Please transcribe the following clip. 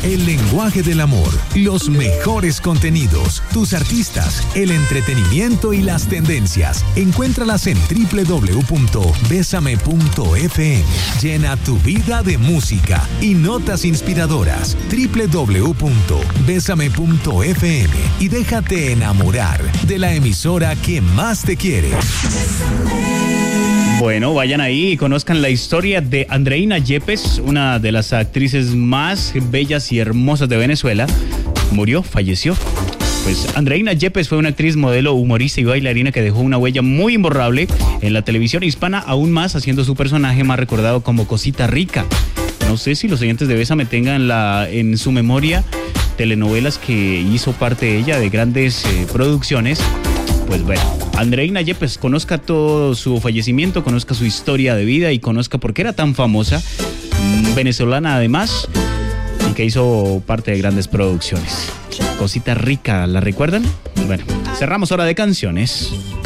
el lenguaje del amor, los mejores contenidos, tus artistas, el entretenimiento y las tendencias. Encuéntralas en www.besame.fm. Llena tu vida de música y notas inspiradoras. www.besame.fm y déjate enamorar de la emisora que más te quiere. Bueno, vayan ahí y conozcan la historia de Andreina Yepes, una de las actrices más bellas y hermosas de Venezuela. Falleció. Pues Andreina Yepes fue una actriz, modelo, humorista y bailarina que dejó una huella muy imborrable en la televisión hispana, aún más haciendo su personaje más recordado como Cosita Rica. No sé si los oyentes de Bésame tengan en su memoria telenovelas que hizo parte de ella, de grandes producciones. Pues bueno, Andreina Yepes, conozca todo su fallecimiento, conozca su historia de vida y conozca por qué era tan famosa, venezolana además, y que hizo parte de grandes producciones. Cosita Rica, ¿la recuerdan? Bueno, cerramos hora de canciones.